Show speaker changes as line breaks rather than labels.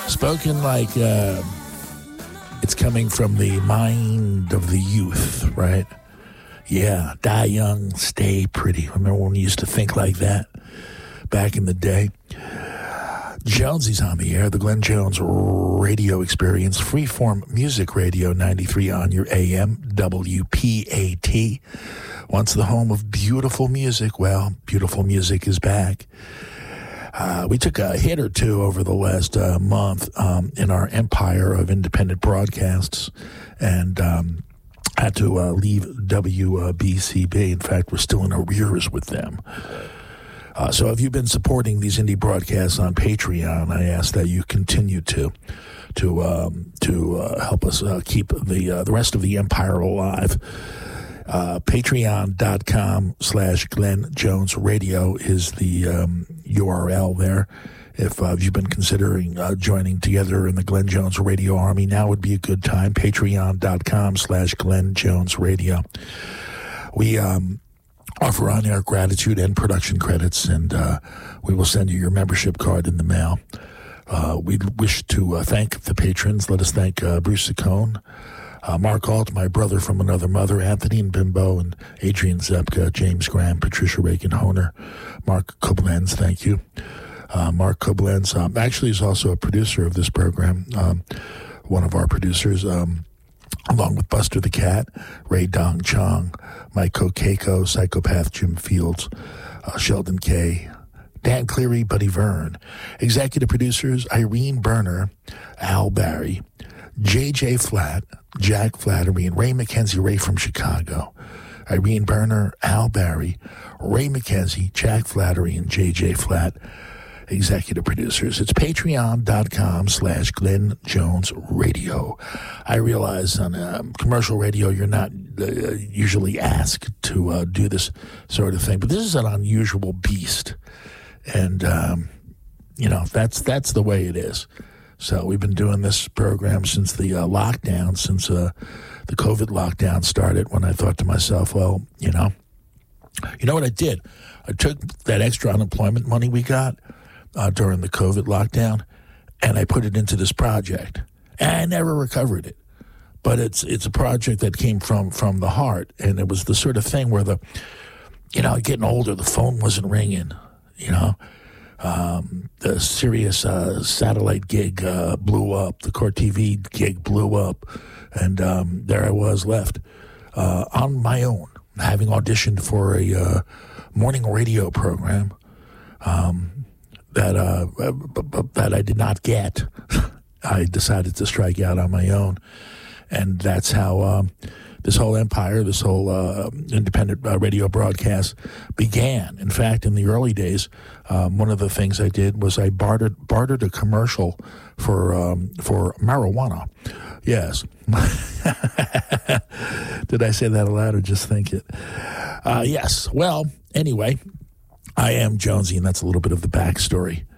Spoken like it's coming from the mind of the youth, right? Yeah, die young, stay pretty. Remember when we used to think like that back in the day? Jonesy's on the air, the Glenn Jones Radio Experience, freeform music radio, 93 on your AM, WPAT. Once the home of beautiful music, well, beautiful music is back. We took a hit or two over the last month in our empire of independent broadcasts and had to leave WBCB. In fact, we're still in arrears with them. So if you've been supporting these indie broadcasts on Patreon, I ask that you continue to help us keep the rest of the empire alive. Patreon.com/Glenn Jones Radio is the URL there. If you've been considering joining together in the Glenn Jones Radio Army, now would be a good time. Patreon.com/Glenn Jones Radio. We offer on-air gratitude and production credits, and we will send you your membership card in the mail. We wish to thank the patrons. Let us thank Bruce Saccone, Mark Alt, my brother from another mother, Anthony and Bimbo, and Adrian Zepka, James Graham, Patricia Reagan-Honer, Mark Koblenz, thank you. Mark Koblenz actually is also a producer of this program, one of our producers, along with Buster the Cat, Ray Dong Chong, Mike Keiko, Psychopath Jim Fields, Sheldon Kay, Dan Cleary, Buddy Verne. Executive producers, Irene Berner, Al Barry, J.J. Flatt, Jack Flattery, and Ray McKenzie, Ray from Chicago. Irene Berner, Al Barry, Ray McKenzie, Jack Flattery, and J.J. Flatt, executive producers. It's patreon.com/Glenn Jones Radio. I realize on commercial radio you're not usually asked to do this sort of thing, but this is an unusual beast. And, that's the way it is. So we've been doing this program since the lockdown, since the COVID lockdown started, when I thought to myself, well, you know what I did? I took that extra unemployment money we got during the COVID lockdown, and I put it into this project. And I never recovered it. But it's a project that came from the heart, and it was the sort of thing where getting older, the phone wasn't ringing, the Sirius satellite gig blew up. The Court TV gig blew up. And there I was left on my own, having auditioned for a morning radio program that I did not get. I decided to strike out on my own. And that's how this whole empire, this whole independent radio broadcast began. In fact, in the early days, one of the things I did was I bartered a commercial for marijuana. Yes. Did I say that aloud or just think it? Yes. Well, anyway, I am Jonesy, and that's a little bit of the backstory.